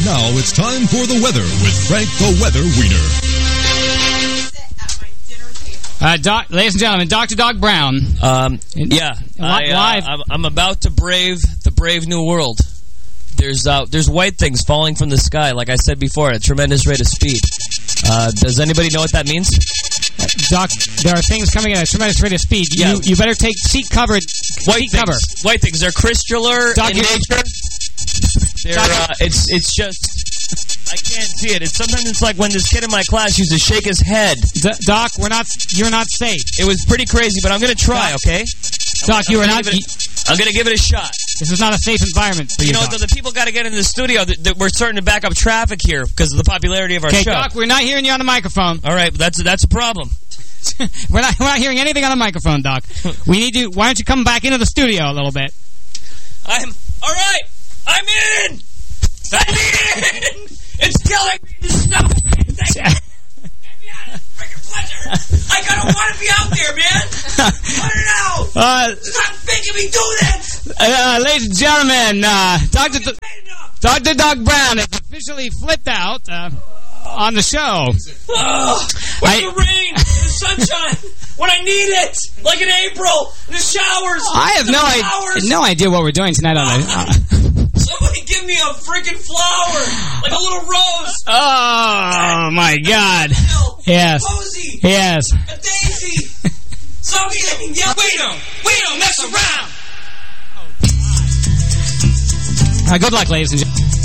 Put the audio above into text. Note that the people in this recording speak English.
now it's time for the weather with Frank the Weather Wiener. Ladies and gentlemen, Dr. Doc Brown. Live. I'm about to brave the brave new world. There's white things falling from the sky, like I said before, at a tremendous rate of speed. Does anybody know what that means? Doc, there are things coming at a tremendous rate of speed. Yeah. You better take seat cover. White things. They're crystallar in nature. It's just... I can't see it. Sometimes it's like when this kid in my class used to shake his head. Doc, you're not safe. It was pretty crazy, but I'm going to try, okay? Doc, I'm going to give it a shot. This is not a safe environment for you, know, the people got to get into the studio. We're starting to back up traffic here because of the popularity of our show. Okay, Doc, we're not hearing you on the microphone. All right, that's a problem. we're not hearing anything on the microphone, Doc. We need you. Why don't you come back into the studio a little bit? All right. I'm in. It's killing me. The snow. Get me out of freaking pleasure. I want to be out there, man. Put it out. Stop making me do this. Ladies and gentlemen, Dr. Doc Brown has officially flipped out on the show. Where's the rain? The sunshine. When I need it. Like in April. In the showers. I have no idea what we're doing tonight on the... Somebody give me a freaking flower. Like a little rose. Oh, my God. Yes. Posy. Yes. A daisy. Something. Yeah, we don't mess around. Good luck, ladies and gentlemen.